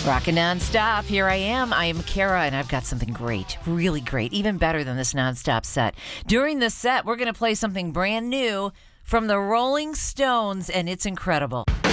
Rockin' nonstop. Here I am. I am Kara, and I've got something great, really great, even better than this nonstop set. During this set, we're going to play something brand new from the Rolling Stones, and it's incredible.